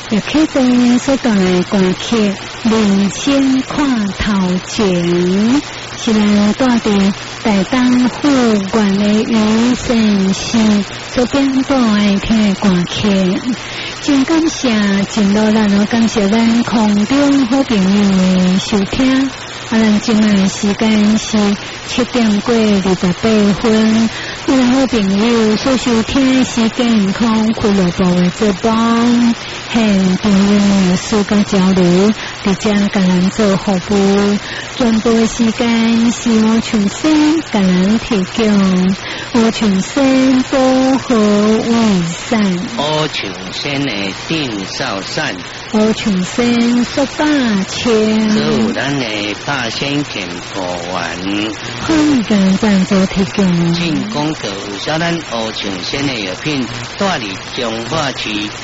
也客在所带来观客领先看头前，是来带伫大东府县的余生市所编导的听观客，真感谢，真热闹，感谢咱空中好朋友的收听。咱今日时间是7点过28分，咱好朋友所收听是健康俱乐部的节目，向朋友世界交流，直接甲咱做服务。全部的时间是我全身甲咱提供，我全身保护为善， 我全身的定少善， 我全身说大千， 所有咱的大仙健康丸， 欢迎赞助提供。 进攻个小咱我全身的药品，带入中华区。